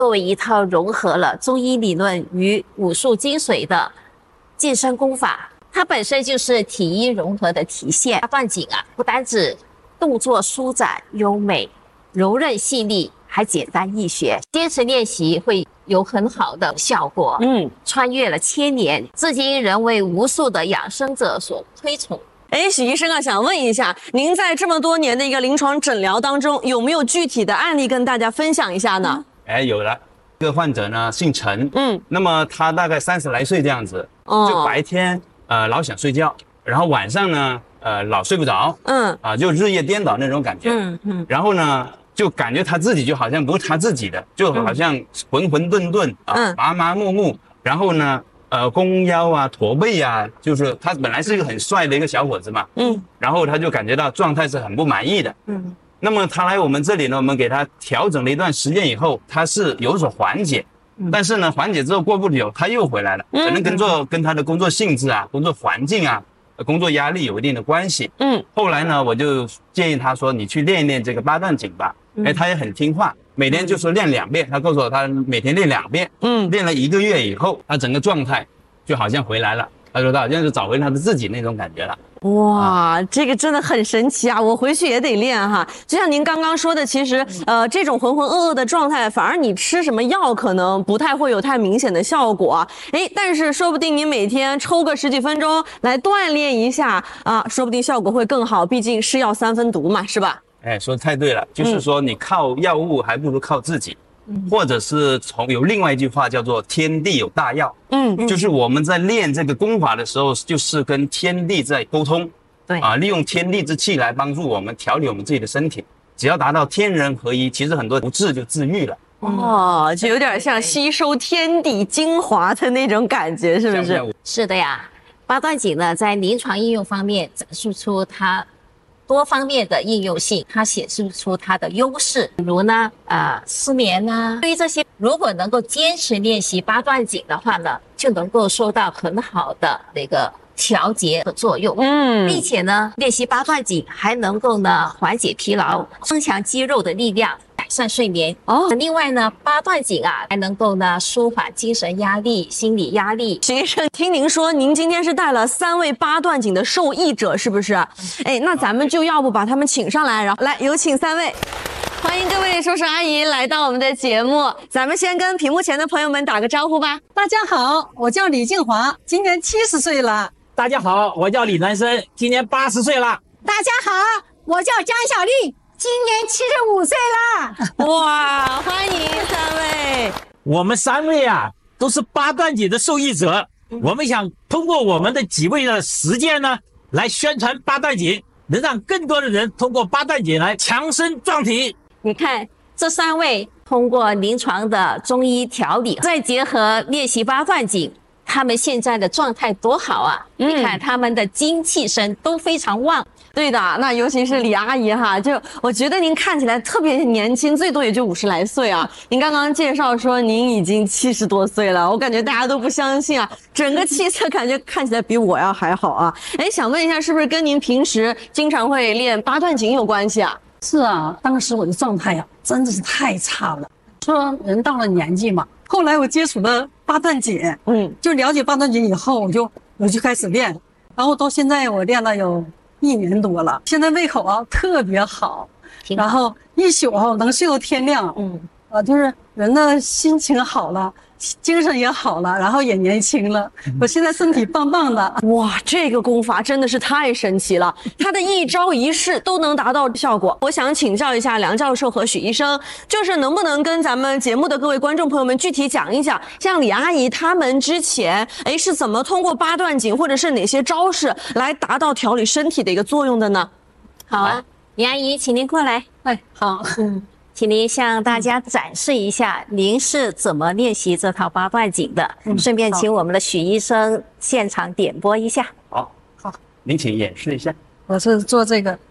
作为一套融合了中医理论与武术精髓的健身功法，它本身就是体医融合的体现。八段锦啊，不单指动作舒展优美、柔韧细腻，还简单易学，坚持练习会有很好的效果。穿越了千年，至今仍为无数的养生者所推崇。 许医生啊，想问一下，您在这么多年的一个临床诊疗当中，有没有具体的案例跟大家分享一下呢？ 有了，这个患者呢姓陈，那么他大概30来岁这样子，就白天老想睡觉，然后晚上呢老睡不着，就日夜颠倒那种感觉，然后呢就感觉他自己就好像不是他自己的，就好像浑浑沌沌麻麻木木，然后呢弓腰啊、驼背啊，就是他本来是一个很帅的一个小伙子嘛，然后他就感觉到状态是很不满意的，那么他来我们这里呢，我们给他调整了一段时间以后，他是有所缓解，但是呢，缓解之后过不久他又回来了，可能跟他的工作性质啊、工作环境啊、工作压力有一定的关系。后来呢，我就建议他说，你去练一练这个八段锦吧。他也很听话，每天就说练2遍，他告诉我他每天练2遍，练了1个月以后，他整个状态就好像回来了，他说他好像是找回他的自己那种感觉了。 哇，这个真的很神奇啊！我回去也得练哈。就像您刚刚说的，其实这种浑浑噩噩的状态，反而你吃什么药可能不太会有太明显的效果。但是说不定你每天抽个10几分钟来锻炼一下啊，说不定效果会更好。毕竟是药3分毒嘛，是吧？ 说得太对了，就是说你靠药物还不如靠自己，或者是有另外一句话叫做天地有大药，就是我们在练这个功法的时候，就是跟天地在沟通，对啊，利用天地之气来帮助我们调理我们自己的身体，只要达到天人合一，其实很多不治就治愈了。 就有点像吸收天地精华的那种感觉，是不是？ 是的呀，八段锦呢，在临床应用方面展示出它多方面的应用性，它显示出它的优势，比如呢，失眠啊，对于这些，如果能够坚持练习八段锦的话呢，就能够收到很好的那个调节的作用，并且呢，练习八段锦还能够呢缓解疲劳，增强肌肉的力量，改善睡眠。另外呢，八段锦啊还能够呢舒缓精神压力、心理压力。 徐医生，听您说您今天是带了3位八段锦的受益者，是不是？那咱们就要不把他们请上来，然后来有请3位。欢迎各位叔叔阿姨来到我们的节目，咱们先跟屏幕前的朋友们打个招呼吧。 大家好，我叫李静华，今年70岁了。 大家好，我叫李南生，今年80岁了。 大家好，我叫江小丽，今年75岁了。 哇，欢迎3位。 我们3位啊，都是八段锦的受益者。我们想通过我们的几位的实践呢，来宣传八段锦，能让更多的人通过八段锦来强身壮体。 你看这3位通过临床的中医调理，再结合练习八段锦，他们现在的状态多好啊！你看他们的精气神都非常旺。 对的，那尤其是李阿姨哈，就我觉得您看起来特别年轻，最多也就50来岁啊。您刚刚介绍说您已经70多岁了，我感觉大家都不相信啊，整个气色感觉看起来比我要还好啊。想问一下，是不是跟您平时经常会练八段锦有关系啊？ 是啊，当时我的状态呀，真的是太差了。说人到了年纪嘛，后来我接触了八段锦，就了解八段锦以后，我就开始练，然后到现在我练了有1年多了，现在胃口啊特别好，然后一宿能睡到天亮，就是人的心情好了，精神也好了，然后也年轻了，我现在身体棒棒的。 哇，这个功法真的是太神奇了，它的一招一式都能达到效果。我想请教一下梁教授和许医生，就是能不能跟咱们节目的各位观众朋友们具体讲一讲，像李阿姨他们之前是怎么通过八段锦或者是哪些招式来达到调理身体的一个作用的呢？ 好啊，李阿姨，请您过来。 好。 请您向大家展示一下您是怎么练习这套八段锦的，顺便请我们的许医生现场点播一下。 好，您请演示一下。 我是做这个。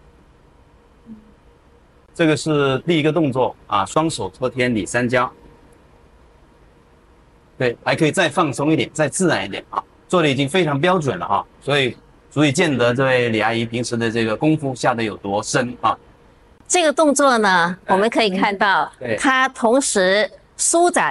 这个是第一个动作啊，双手托天理3交。对，还可以再放松一点，再自然一点啊，做的已经非常标准了啊，所以足以见得这位李阿姨平时的这个功夫下得有多深啊。 这个动作呢，我们可以看到，它同时舒展